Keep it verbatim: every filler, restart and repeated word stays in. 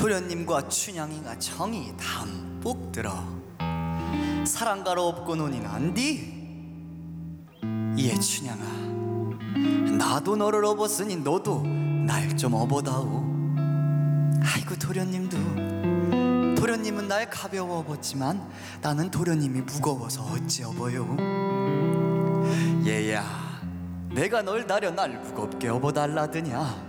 도련님과 춘향이가 정이 담뿍 들어 사랑가로 업고 논이 난디. 이에 춘향아, 나도 너를 업었으니 너도 날 좀 업어다오. 아이고 도련님도, 도련님은 날 가벼워 업었지만 나는 도련님이 무거워서 어찌 업어요. 얘야, 내가 널 다려 날 무겁게 업어달라드냐.